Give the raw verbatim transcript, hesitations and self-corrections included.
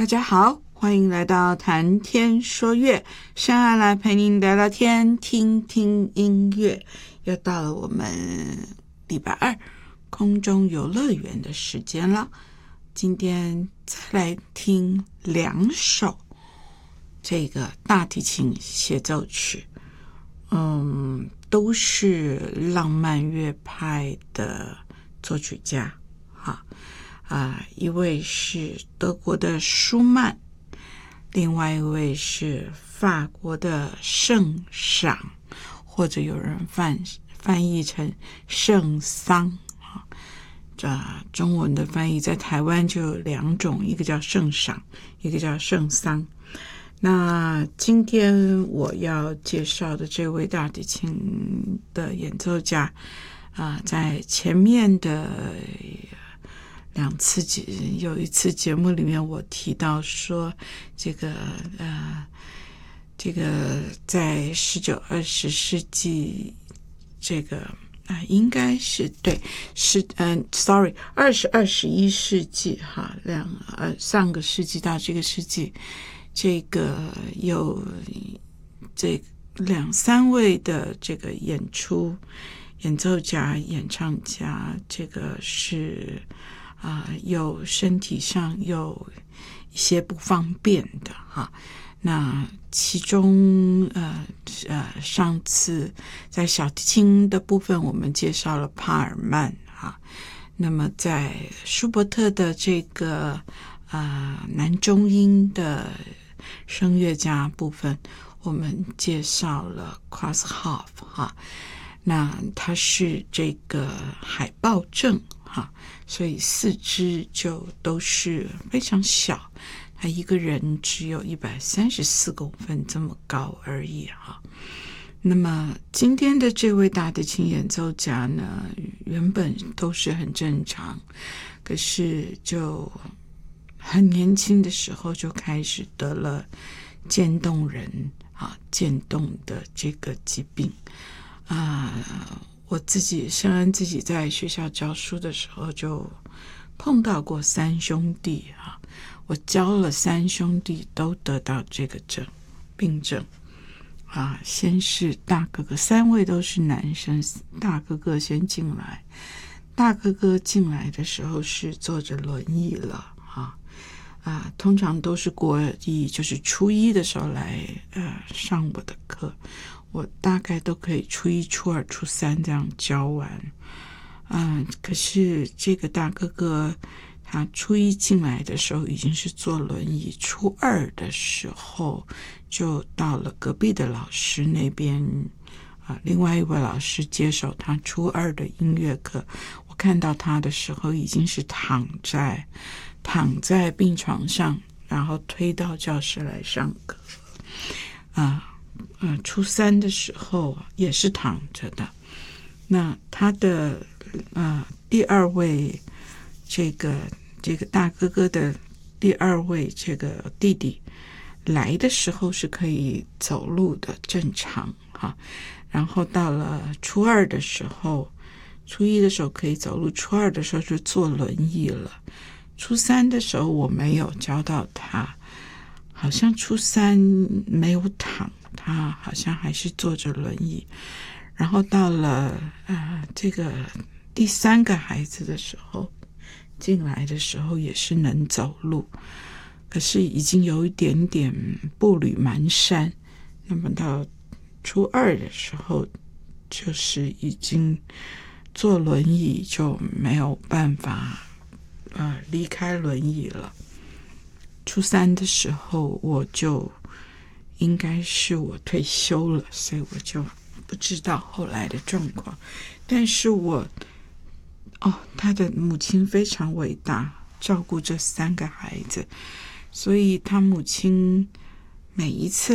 大家好，欢迎来到谈天说乐，上岸来陪您聊聊天，听听音乐。又到了我们礼拜二空中游乐园的时间了。今天再来听两首这个大提琴协奏曲，嗯，都是浪漫乐派的作曲家哈。啊，一位是德国的舒曼，另外一位是法国的圣赏，或者有人翻翻译成圣桑啊。这中文的翻译在台湾就有两种，一个叫圣赏，一个叫圣桑。那今天我要介绍的这位大提琴的演奏家啊、呃，在前面的两次有一次节目里面我提到说，这个呃，这个在十九二十世纪，这个啊、呃、应该是对是嗯、呃、，sorry， 二十二十一世纪哈，两呃上个世纪到这个世纪，这个有这两三位的这个演出演奏家、演唱家，这个是。啊、呃，有身体上有一些不方便的哈。那其中呃呃，上次在小提琴的部分，我们介绍了帕尔曼哈。那么在舒伯特的这个啊、呃、男中音的声乐家部分，我们介绍了 Krausshoff 哈。那他是这个海豹症哈，所以四肢就都是非常小，他一个人只有一百三十四公分这么高而已哈。那么今天的这位大提琴演奏家呢，原本都是很正常，可是就很年轻的时候就开始得了渐冻人啊，渐冻的这个疾病。啊、呃，我自己圣恩自己在学校教书的时候就碰到过三兄弟啊，我教了三兄弟都得到这个症病症啊。先是大哥哥，三位都是男生，大哥哥先进来，大哥哥进来的时候是坐着轮椅了啊啊，通常都是国一，就是初一的时候来呃上我的课。我大概都可以初一、初二、初三这样教完，嗯，可是这个大哥哥他初一进来的时候已经是坐轮椅，初二的时候就到了隔壁的老师那边啊，另外一位老师接手他初二的音乐课。我看到他的时候已经是躺在躺在病床上，然后推到教室来上课啊。呃，初三的时候也是躺着的。那他的呃第二位这个这个大哥哥的第二位这个弟弟来的时候是可以走路的，正常哈。然后到了初二的时候，初一的时候可以走路，初二的时候就坐轮椅了。初三的时候我没有教到他，好像初三没有躺。他好像还是坐着轮椅，然后到了呃这个第三个孩子的时候，进来的时候也是能走路，可是已经有一点点步履蹒跚。那么到初二的时候，就是已经坐轮椅就没有办法呃离开轮椅了。初三的时候我就。应该是我退休了，所以我就不知道后来的状况。但是我，哦，他的母亲非常伟大，照顾这三个孩子，所以他母亲每一次